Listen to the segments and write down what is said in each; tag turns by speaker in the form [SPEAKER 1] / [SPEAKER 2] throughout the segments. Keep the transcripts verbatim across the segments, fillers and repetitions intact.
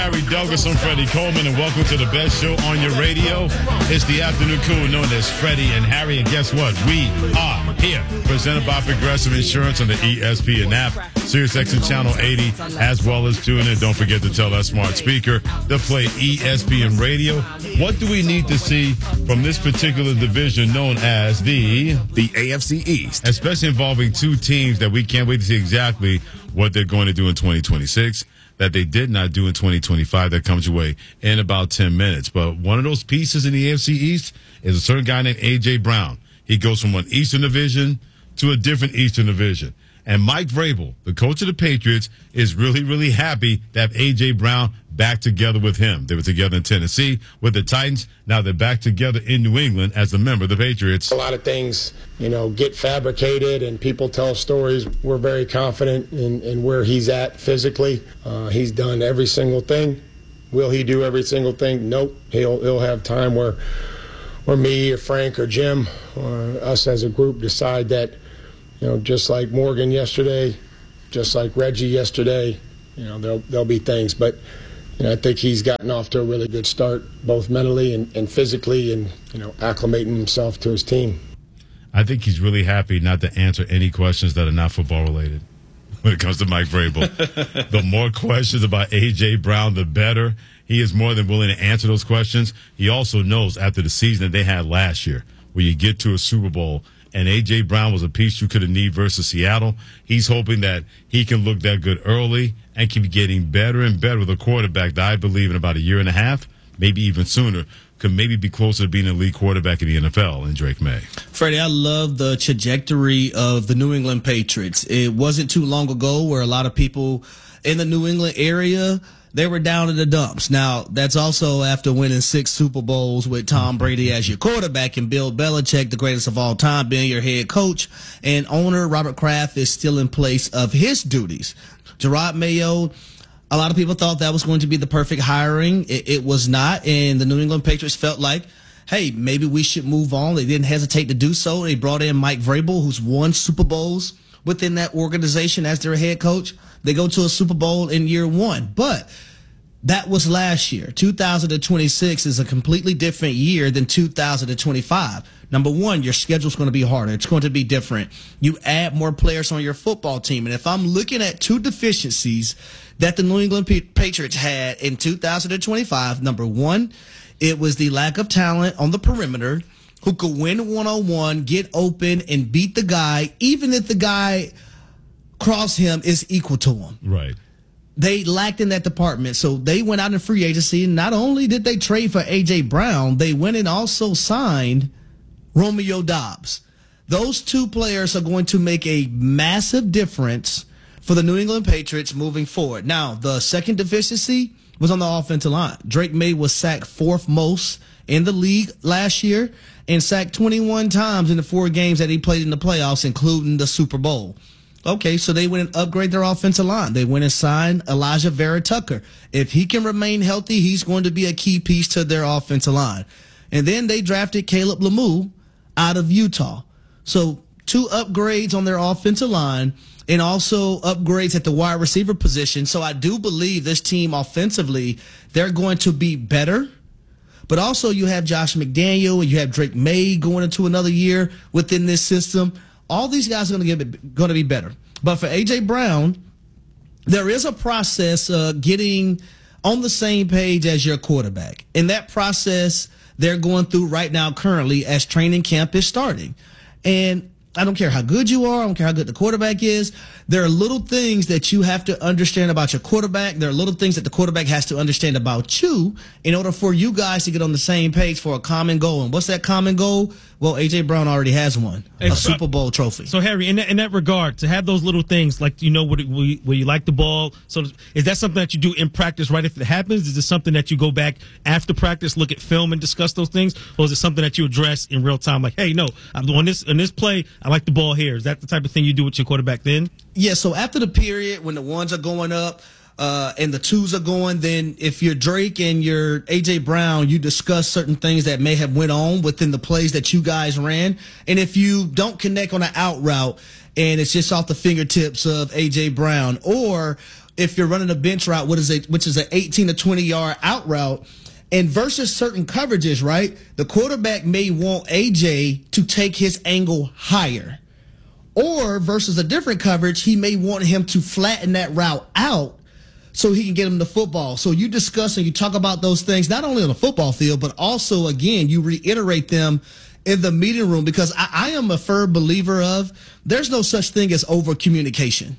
[SPEAKER 1] Harry Douglas, I'm Freddie Coleman, and welcome to the best show on your radio. It's the afternoon crew known as Freddie and Harry, and guess what? We are here, presented by Progressive Insurance on the E S P N app, SiriusXM Channel eighty, as well as tune in. Don't forget to tell that smart speaker to play E S P N Radio. What do we need to see from this particular division known as the
[SPEAKER 2] the A F C East,
[SPEAKER 1] especially involving two teams that we can't wait to see exactly what they're going to do in twenty twenty-six? That they did not do in twenty twenty-five. That comes your way in about ten minutes. But one of those pieces in the A F C East is a certain guy named A J. Brown. He goes from one Eastern Division to a different Eastern Division. And Mike Vrabel, the coach of the Patriots, is really, really happy to have A J. Brown back together with him. They were together in Tennessee with the Titans. Now they're back together in New England as a member of the Patriots.
[SPEAKER 3] A lot of things, you know, get fabricated and people tell stories. We're very confident in, in where he's at physically. Uh, he's done every single thing. Will he do every single thing? Nope. He'll, he'll have time where, where me or Frank or Jim or us as a group decide that, you know, just like Morgan yesterday, just like Reggie yesterday, you know, there'll, there'll be things. But, you know, I think he's gotten off to a really good start, both mentally and, and physically, and, you know, acclimating himself to his team.
[SPEAKER 1] I think he's really happy not to answer any questions that are not football related when it comes to Mike Vrabel. The more questions about A J. Brown, the better. He is more than willing to answer those questions. He also knows after the season that they had last year, where you get to a Super Bowl, and A J. Brown was a piece you could have needed versus Seattle. He's hoping that he can look that good early and keep getting better and better with a quarterback that I believe in about a year and a half, maybe even sooner, could maybe be closer to being an elite quarterback in the N F L in Drake May.
[SPEAKER 4] Freddie, I love the trajectory of the New England Patriots. It wasn't too long ago where a lot of people in the New England area, they were down in the dumps. Now, that's also after winning six Super Bowls with Tom Brady as your quarterback and Bill Belichick, the greatest of all time, being your head coach. And owner Robert Kraft is still in place of his duties. Gerard Mayo, a lot of people thought that was going to be the perfect hiring. It, it was not, and the New England Patriots felt like, hey, maybe we should move on. They didn't hesitate to do so. They brought in Mike Vrabel, who's won Super Bowls within that organization as their head coach. They go to a Super Bowl in year one. But that was last year. two thousand twenty-six is a completely different year than two thousand twenty-five. Number one, your schedule's going to be harder. It's going to be different. You add more players on your football team. And if I'm looking at two deficiencies that the New England Patriots had in two thousand twenty-five, number one, it was the lack of talent on the perimeter who could win one-on-one, get open, and beat the guy, even if the guy across him is equal to him.
[SPEAKER 1] Right.
[SPEAKER 4] They lacked in that department, so they went out in free agency, and not only did they trade for A J. Brown, they went and also signed Romeo Doubs. Those two players are going to make a massive difference for the New England Patriots moving forward. Now, the second deficiency was on the offensive line. Drake May was sacked fourth most in the league last year and sacked twenty-one times in the four games that he played in the playoffs, including the Super Bowl. Okay, so they went and upgraded their offensive line. They went and signed Elijah Vera Tucker. If he can remain healthy, he's going to be a key piece to their offensive line. And then they drafted Caleb Lemieux out of Utah. So two upgrades on their offensive line and also upgrades at the wide receiver position. So I do believe this team offensively, they're going to be better. But also you have Josh McDaniel and you have Drake May going into another year within this system. All these guys are going to get going to be better. But for A J. Brown, there is a process uh, getting on the same page as your quarterback. And that process they're going through right now currently as training camp is starting. And I don't care how good you are. I don't care how good the quarterback is. There are little things that you have to understand about your quarterback. There are little things that the quarterback has to understand about you in order for you guys to get on the same page for a common goal. And what's that common goal? Well, A J. Brown already has one, a
[SPEAKER 5] so,
[SPEAKER 4] Super Bowl trophy.
[SPEAKER 5] So, Harry, in that, in that regard, to have those little things, like, you know, where, where you like the ball, so is that something that you do in practice right if it happens? Is it something that you go back after practice, look at film, and discuss those things? Or is it something that you address in real time, like, hey, no, on this, on this play, I like the ball here? Is that the type of thing you do with your quarterback then?
[SPEAKER 4] Yeah, so after the period, when the ones are going up, Uh, and the twos are going, then if you're Drake and you're A J. Brown, you discuss certain things that may have went on within the plays that you guys ran. And if you don't connect on an out route and it's just off the fingertips of A J. Brown, or if you're running a bench route, what is it, which is an eighteen to twenty yard out route, and versus certain coverages, right? The quarterback may want A J to take his angle higher. Or versus a different coverage, he may want him to flatten that route out so he can get him the football. So you discuss and you talk about those things, not only on the football field, but also, again, you reiterate them in the meeting room, because I, I am a firm believer of there's no such thing as over communication.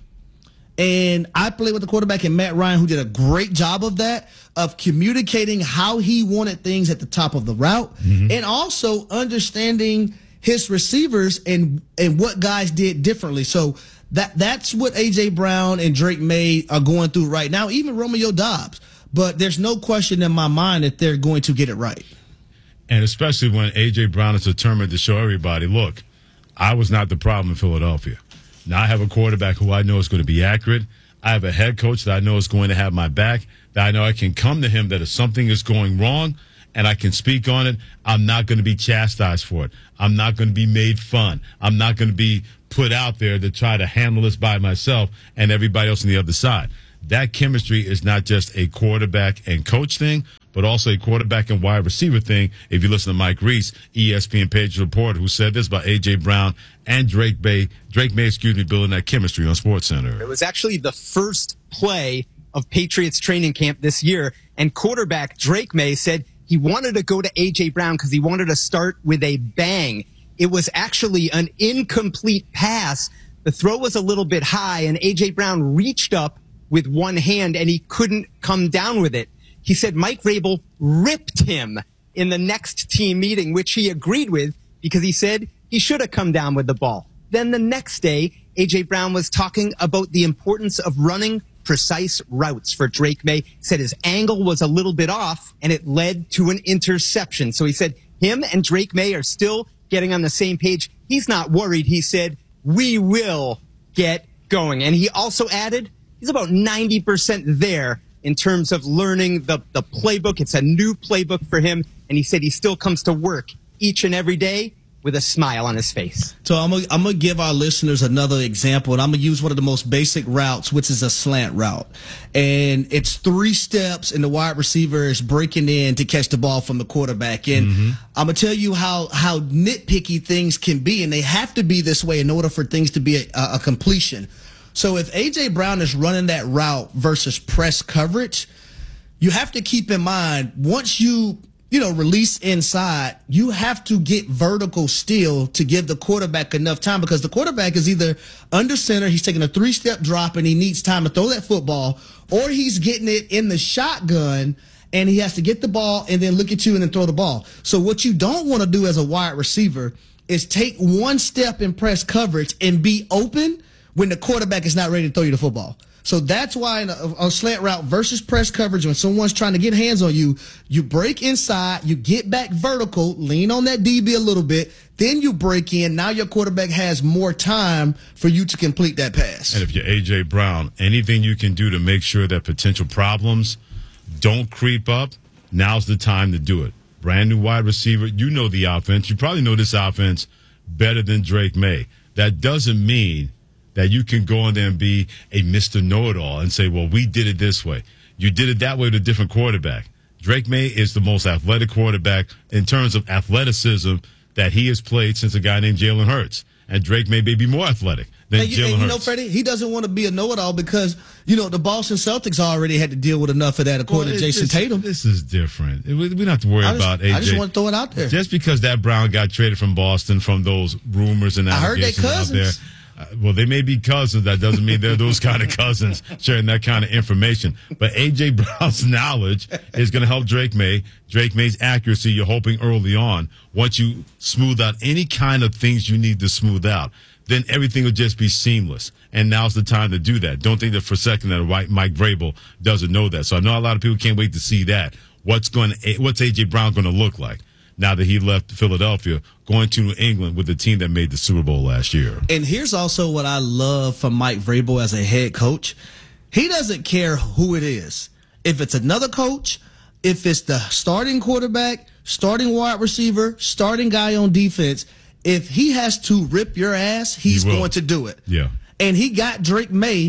[SPEAKER 4] And I played with the quarterback and Matt Ryan, who did a great job of that, of communicating how he wanted things at the top of the route, mm-hmm. and also understanding his receivers and and what guys did differently. So that that's what A J Brown and Drake May are going through right now, even Romeo Doubs. But there's no question in my mind that they're going to get it right.
[SPEAKER 1] And especially when A J Brown is determined to show everybody, look, I was not the problem in Philadelphia. Now I have a quarterback who I know is going to be accurate. I have a head coach that I know is going to have my back, that I know I can come to him that if something is going wrong, and I can speak on it, I'm not going to be chastised for it. I'm not going to be made fun. I'm not going to be put out there to try to handle this by myself and everybody else on the other side. That chemistry is not just a quarterback and coach thing, but also a quarterback and wide receiver thing. If you listen to Mike Reese, E S P N Patriots reporter, who said this about A J Brown and Drake May, Drake May, excuse me, building that chemistry on SportsCenter.
[SPEAKER 2] It was actually the first play of Patriots training camp this year, and quarterback Drake May said he wanted to go to A J Brown because he wanted to start with a bang. It was actually an incomplete pass. The throw was a little bit high, and A J Brown reached up with one hand, and he couldn't come down with it. He said Mike Vrabel ripped him in the next team meeting, which he agreed with because he said he should have come down with the ball. Then the next day, A J Brown was talking about the importance of running precise routes for Drake May. He said his angle was a little bit off, and it led to an interception. So he said him and Drake May are still getting on the same page. He's not worried. He said, we will get going. And he also added, he's about ninety percent there in terms of learning the, the playbook. It's a new playbook for him. And he said he still comes to work each and every day with a smile on his face.
[SPEAKER 4] So I'm going I'm to give our listeners another example, and I'm going to use one of the most basic routes, which is a slant route. And it's three steps, and the wide receiver is breaking in to catch the ball from the quarterback. And mm-hmm. I'm going to tell you how, how nitpicky things can be, and they have to be this way in order for things to be a, a completion. So if A J Brown is running that route versus press coverage, you have to keep in mind, once you you know, release inside, you have to get vertical still to give the quarterback enough time, because the quarterback is either under center, he's taking a three-step drop and he needs time to throw that football, or he's getting it in the shotgun and he has to get the ball and then look at you and then throw the ball. So what you don't want to do as a wide receiver is take one step in press coverage and be open when the quarterback is not ready to throw you the football. So that's why in a, a slant route versus press coverage, when someone's trying to get hands on you, you break inside, you get back vertical, lean on that D B a little bit, then you break in. Now your quarterback has more time for you to complete that pass.
[SPEAKER 1] And if you're A J Brown, anything you can do to make sure that potential problems don't creep up, now's the time to do it. Brand new wide receiver. You know the offense. You probably know this offense better than Drake May. That doesn't mean that you can go in there and be a Mister Know-It-All and say, well, we did it this way. You did it that way with a different quarterback. Drake May is the most athletic quarterback in terms of athleticism that he has played since a guy named Jalen Hurts. And Drake May may be more athletic than
[SPEAKER 4] and you,
[SPEAKER 1] Jalen
[SPEAKER 4] and you
[SPEAKER 1] Hurts.
[SPEAKER 4] know, Freddie, he doesn't want to be a know-it-all because, you know, the Boston Celtics already had to deal with enough of that, according
[SPEAKER 1] well,
[SPEAKER 4] to Jason
[SPEAKER 1] this,
[SPEAKER 4] Tatum.
[SPEAKER 1] This is different. We don't have to worry
[SPEAKER 4] I just,
[SPEAKER 1] about A J.
[SPEAKER 4] I just want to throw it out there.
[SPEAKER 1] Just because that Brown got traded from Boston from those rumors and allegations out there. Uh, well, they may be cousins. That doesn't mean they're those kind of cousins sharing that kind of information. But A J Brown's knowledge is going to help Drake May. Drake May's accuracy, you're hoping early on. Once you smooth out any kind of things you need to smooth out, then everything will just be seamless. And now's the time to do that. Don't think that for a second that Mike Vrabel doesn't know that. So I know a lot of people can't wait to see that. What's going? What's A J Brown going to look like now that he left Philadelphia, going to New England with the team that made the Super Bowl last year?
[SPEAKER 4] And here's also what I love from Mike Vrabel as a head coach. He doesn't care who it is. If it's another coach, if it's the starting quarterback, starting wide receiver, starting guy on defense, if he has to rip your ass, he's
[SPEAKER 1] He will.
[SPEAKER 4] going to do it.
[SPEAKER 1] Yeah.
[SPEAKER 4] And he got Drake May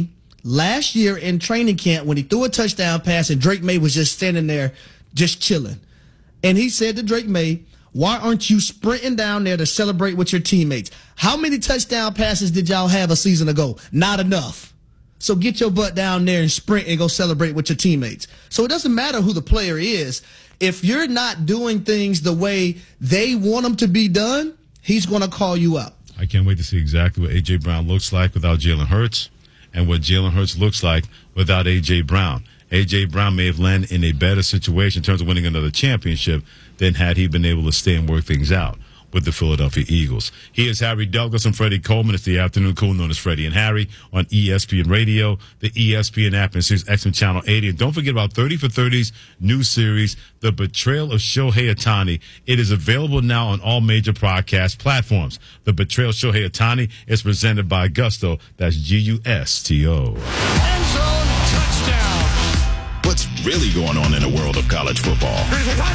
[SPEAKER 4] last year in training camp when he threw a touchdown pass and Drake May was just standing there just chilling. And he said to Drake May, why aren't you sprinting down there to celebrate with your teammates? How many touchdown passes did y'all have a season ago? Not enough. So get your butt down there and sprint and go celebrate with your teammates. So it doesn't matter who the player is. If you're not doing things the way they want them to be done, he's going to call you out.
[SPEAKER 1] I can't wait to see exactly what A J. Brown looks like without Jalen Hurts and what Jalen Hurts looks like without A J. Brown. A J. Brown may have landed in a better situation in terms of winning another championship than had he been able to stay and work things out with the Philadelphia Eagles. He is Harry Douglas and Freddie Coleman. It's the afternoon cool known as Freddie and Harry on E S P N Radio, the E S P N app, and Sirius X M Channel eighty. And don't forget about thirty for thirty's new series, The Betrayal of Shohei Ohtani. It is available now on all major podcast platforms. The Betrayal of Shohei Ohtani is presented by Gusto. That's G U S T O.
[SPEAKER 6] End zone touchdown.
[SPEAKER 7] What's really going on in the world of college football?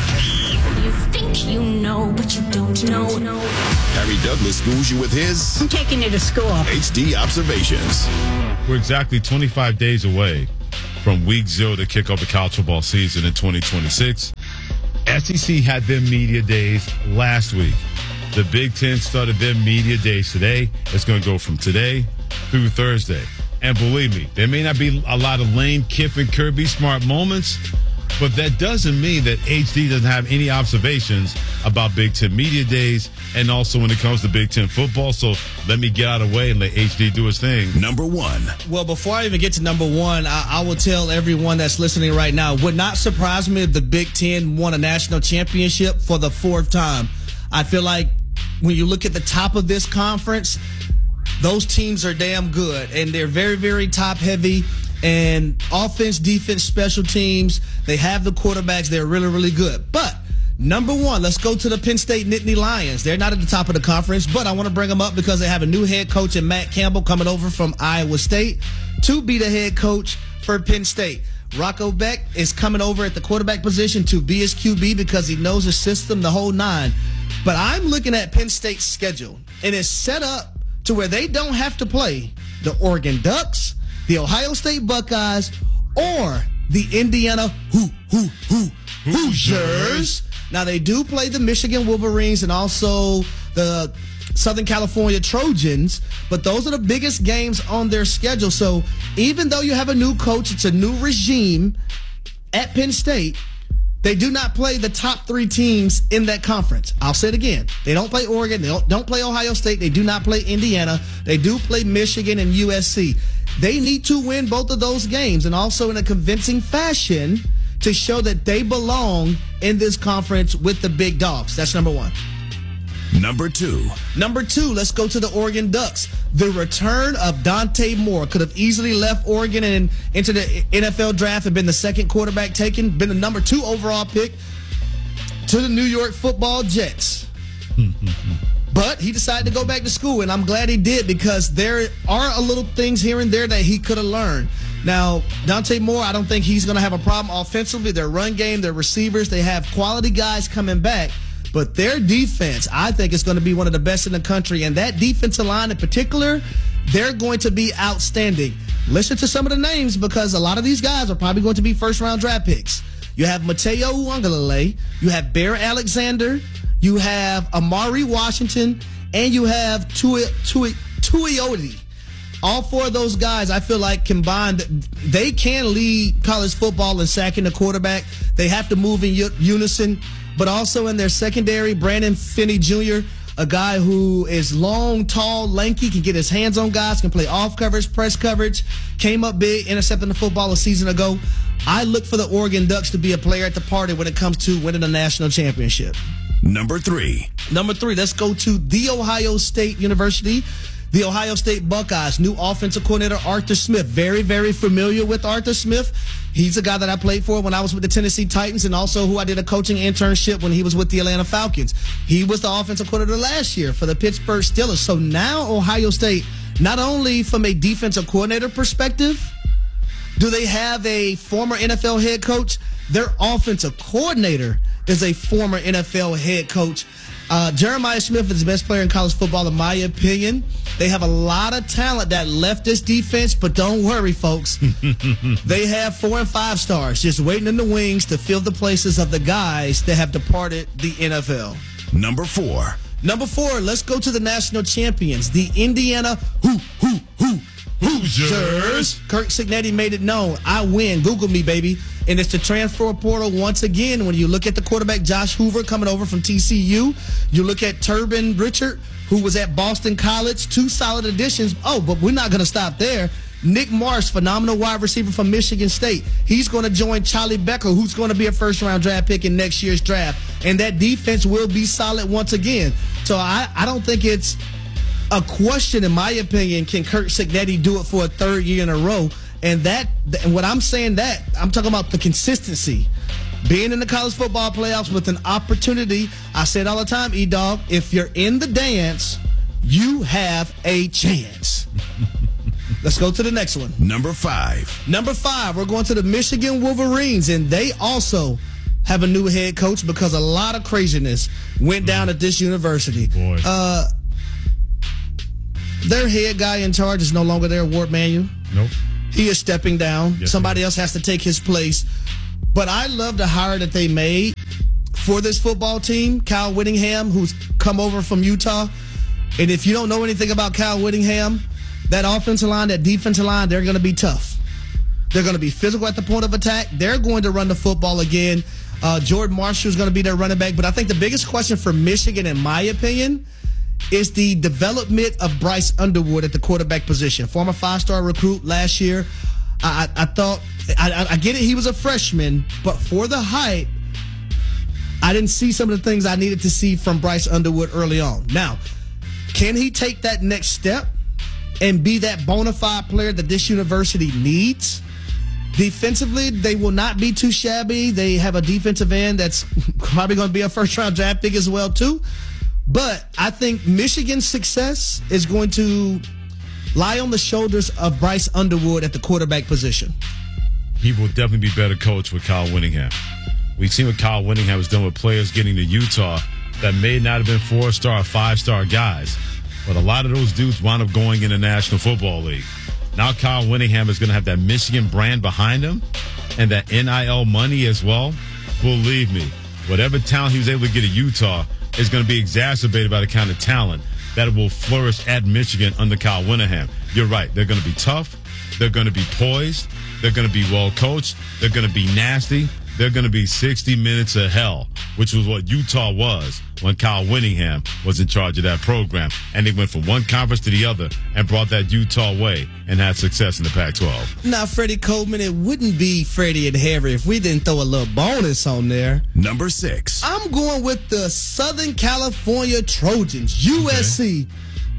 [SPEAKER 8] You think you know, but you don't know.
[SPEAKER 7] Harry Douglas schools you with his
[SPEAKER 8] I'm taking you to school.
[SPEAKER 7] H D observations.
[SPEAKER 1] We're exactly twenty-five days away from week zero to kick off the college football season in twenty twenty-six. S E C had their media days last week. The Big Ten started their media days today. It's going to go from today through Thursday. And believe me, there may not be a lot of Lane Kiffin, Kirby Smart moments, but that doesn't mean that H D doesn't have any observations about Big Ten media days and also when it comes to Big Ten football. So let me get out of the way and let H D do his thing.
[SPEAKER 7] Number one.
[SPEAKER 4] Well, before I even get to number one, I, I will tell everyone that's listening right now, would not surprise me if the Big Ten won a national championship for the fourth time. I feel like when you look at the top of this conference, those teams are damn good, and they're very, very top-heavy, and offense, defense, special teams, they have the quarterbacks. They're really, really good. But number one, let's go to the Penn State Nittany Lions. They're not at the top of the conference, but I want to bring them up because they have a new head coach in Matt Campbell coming over from Iowa State to be the head coach for Penn State. Rocco Beck is coming over at the quarterback position to be his Q B because he knows the system, the whole nine. But I'm looking at Penn State's schedule, and it's set up to where they don't have to play the Oregon Ducks, the Ohio State Buckeyes, or the Indiana Hoo Hoo Hoo Hoosiers. Now, they do play the Michigan Wolverines and also the Southern California Trojans, but those are the biggest games on their schedule. So even though you have a new coach, it's a new regime at Penn State, they do not play the top three teams in that conference. I'll say it again. They don't play Oregon. They don't, don't play Ohio State. They do not play Indiana. They do play Michigan and U S C. They need to win both of those games and also in a convincing fashion to show that they belong in this conference with the big dogs. That's number one.
[SPEAKER 7] Number two.
[SPEAKER 4] Number two, let's go to the Oregon Ducks. The return of Dante Moore could have easily left Oregon and into the N F L draft and been the second quarterback taken, been the number two overall pick to the New York Football Jets. But he decided to go back to school, and I'm glad he did because there are a little things here and there that he could have learned. Now, Dante Moore, I don't think he's going to have a problem offensively. Their run game, their receivers, they have quality guys coming back. But their defense, I think, is going to be one of the best in the country. And that defensive line in particular, they're going to be outstanding. Listen to some of the names because a lot of these guys are probably going to be first-round draft picks. You have Mateo Uiagalelei, you have Bear Alexander, you have Amari Washington, and you have Tui Tui Tuioti. All four of those guys, I feel like combined, they can lead college football in sacking the quarterback. They have to move in unison. But also in their secondary, Brandon Finney Junior, a guy who is long, tall, lanky, can get his hands on guys, can play off coverage, press coverage, came up big, intercepting the football a season ago. I look for the Oregon Ducks to be a player at the party when it comes to winning a national championship.
[SPEAKER 7] Number three.
[SPEAKER 4] Number three, let's go to The Ohio State University. The Ohio State Buckeyes, new offensive coordinator Arthur Smith. Very, very familiar with Arthur Smith. He's a guy that I played for when I was with the Tennessee Titans and also who I did a coaching internship when he was with the Atlanta Falcons. He was the offensive coordinator last year for the Pittsburgh Steelers. So now Ohio State, not only from a defensive coordinator perspective, do they have a former N F L head coach, their offensive coordinator is a former N F L head coach. Uh, Jeremiah Smith is the best player in college football, in my opinion. They have a lot of talent that left this defense, but don't worry, folks. They have four and five stars just waiting in the wings to fill the places of the guys that have departed the N F L.
[SPEAKER 7] Number four.
[SPEAKER 4] Number four, let's go to the national champions, the Indiana Who, Who, Who, Hoosiers. Kirk Cignetti made it known. I win. Google me, baby. And it's the transfer portal once again. When you look at the quarterback, Josh Hoover, coming over from T C U. You look at Turbin Richard, who was at Boston College. Two solid additions. Oh, but we're not going to stop there. Nick Marsh, phenomenal wide receiver from Michigan State. He's going to join Charlie Becker, who's going to be a first-round draft pick in next year's draft. And that defense will be solid once again. So I, I don't think it's a question, in my opinion, can Kirk Cignetti do it for a third year in a row? And that, and when I'm saying that, I'm talking about the consistency. Being in the college football playoffs with an opportunity, I say it all the time, E-Dog, if you're in the dance, you have a chance. Let's go to the next one.
[SPEAKER 7] Number five.
[SPEAKER 4] Number five, we're going to the Michigan Wolverines, and they also have a new head coach because a lot of craziness went down at this university.
[SPEAKER 1] Boy.
[SPEAKER 4] Uh, their head guy in charge is no longer there, Ward Manuel.
[SPEAKER 1] Nope.
[SPEAKER 4] He is stepping down.
[SPEAKER 1] Yes,
[SPEAKER 4] Somebody else has to take his place. But I love the hire that they made for this football team. Kyle Whittingham, who's come over from Utah. And if you don't know anything about Kyle Whittingham, that offensive line, that defensive line, they're going to be tough. They're going to be physical at the point of attack. They're going to run the football again. Uh, Jordan Marshall is going to be their running back. But I think the biggest question for Michigan, in my opinion, is the development of Bryce Underwood at the quarterback position. Former five-star recruit last year. I, I, I thought, I, I get it, he was a freshman, but for the hype, I didn't see some of the things I needed to see from Bryce Underwood early on. Now, can he take that next step and be that bona fide player that this university needs? Defensively, they will not be too shabby. They have a defensive end that's probably going to be a first-round draft pick as well, too. But I think Michigan's success is going to lie on the shoulders of Bryce Underwood at the quarterback position.
[SPEAKER 1] He will definitely be better coach with Kyle Whittingham. We've seen what Kyle Whittingham has done with players getting to Utah that may not have been four-star or five-star guys. But a lot of those dudes wound up going in the National Football League. Now Kyle Whittingham is going to have that Michigan brand behind him and that N I L money as well. Believe me, whatever talent he was able to get at Utah is going to be exacerbated by the kind of talent that will flourish at Michigan under Kyle Whittingham. You're right. They're going to be tough. They're going to be poised. They're going to be well coached. They're going to be nasty. They're going to be sixty minutes of hell, which was what Utah was when Kyle Whittingham was in charge of that program. And they went from one conference to the other and brought that Utah way and had success in the Pac twelve.
[SPEAKER 4] Now, Freddie Coleman, it wouldn't be Freddie and Harry if we didn't throw a little bonus on there.
[SPEAKER 7] Number six.
[SPEAKER 4] I'm going with the Southern California Trojans, U S C.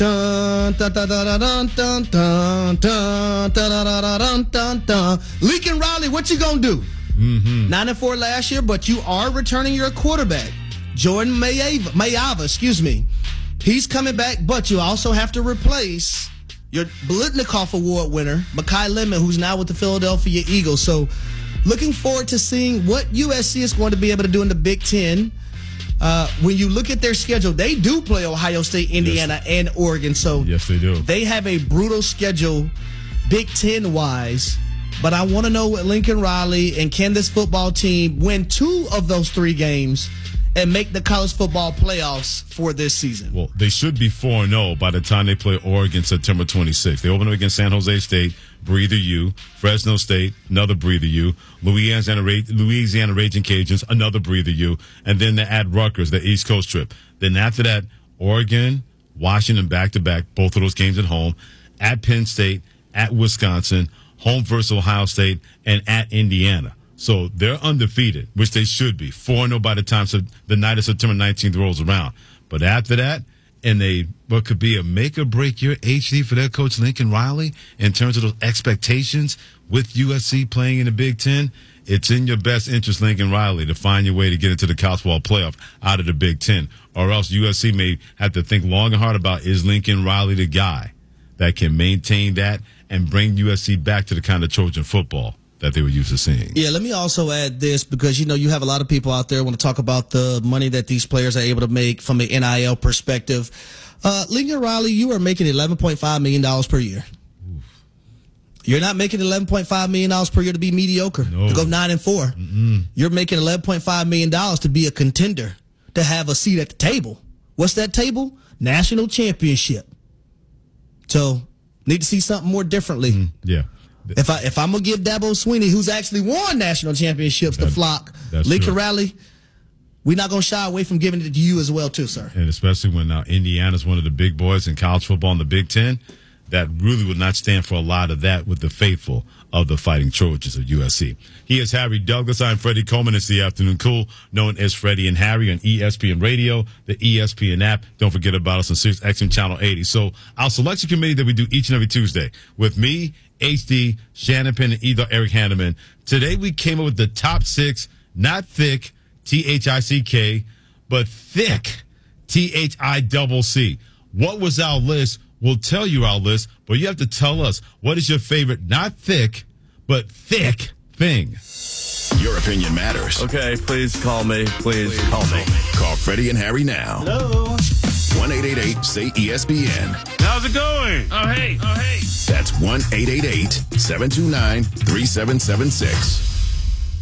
[SPEAKER 4] Dun, dun, dun, dun, dun, dun, dun, dun, dun, dun, dun, dun, dun. Lincoln Riley, what you gonna do?
[SPEAKER 1] Mm-hmm.
[SPEAKER 4] Nine and four last year, but you are returning your quarterback, Jordan Mayava, Mayava, excuse me. He's coming back, but you also have to replace your Blitnikoff Award winner, Mekhi Lemon, who's now with the Philadelphia Eagles. So looking forward to seeing what U S C is going to be able to do in the Big Ten. Uh, when you look at their schedule, they do play Ohio State, Indiana, yes. and Oregon. So
[SPEAKER 1] yes, they do.
[SPEAKER 4] They have a brutal schedule, Big Ten-wise. But I want to know what Lincoln Riley and can this football team win two of those three games and make the college football playoffs for this season?
[SPEAKER 1] Well, they should be four and oh by the time they play Oregon September twenty-sixth. They open up against San Jose State, breather U. Fresno State, another breather U. Louisiana, Louisiana Raging Cajuns, another breather U. And then they're at Rutgers, the East Coast trip. Then after that, Oregon, Washington back-to-back, both of those games at home, at Penn State, at Wisconsin, home versus Ohio State, and at Indiana. So they're undefeated, which they should be. four and oh by the time the night of September nineteenth rolls around. But after that, and they what could be a make-or-break year H D for their coach Lincoln Riley in terms of those expectations with U S C playing in the Big Ten, it's in your best interest, Lincoln Riley, to find your way to get into the college football playoff out of the Big Ten. Or else U S C may have to think long and hard about, is Lincoln Riley the guy that can maintain that and bring U S C back to the kind of Trojan football that they were used to seeing.
[SPEAKER 4] Yeah, let me also add this because, you know, you have a lot of people out there want to talk about the money that these players are able to make from an N I L perspective. Uh, Lincoln Riley, you are making eleven point five million dollars per year. Oof. You're not making eleven point five million dollars per year to be mediocre, no. to go nine and four. Mm-mm. You're making eleven point five million dollars to be a contender, to have a seat at the table. What's that table? National championship. So, need to see something more differently.
[SPEAKER 1] Mm, yeah.
[SPEAKER 4] If I if I'm gonna give Dabo Swinney, who's actually won national championships, that, the flock, Lincoln Riley, we're not gonna shy away from giving it to you as well, too, sir.
[SPEAKER 1] And especially when now Indiana's one of the big boys in college football in the Big Ten, that really would not stand for a lot of that with the faithful of the Fighting Trojans of U S C. He is Harry Douglas. I'm Freddie Coleman. It's the Afternoon Cool, known as Freddie and Harry on E S P N Radio, the E S P N app. Don't forget about us on Sirius X M Channel eighty. So our selection committee that we do each and every Tuesday with me, H D, Shannon Penn, and either Eric Hanneman. Today we came up with the top six, not thick, T H I C K, but thick, T H I double C. What was our list? We'll tell you our list, but you have to tell us what is your favorite, not thick, but thick thing.
[SPEAKER 7] Your opinion matters.
[SPEAKER 9] Okay, please call me. Please, please call me.
[SPEAKER 7] Call Freddie and Harry now.
[SPEAKER 9] Hello.
[SPEAKER 7] one eight eight eight say E S P N.
[SPEAKER 6] How's it going? Oh, hey. Oh, hey.
[SPEAKER 7] That's one eight eight eight seven two nine three seven seven six.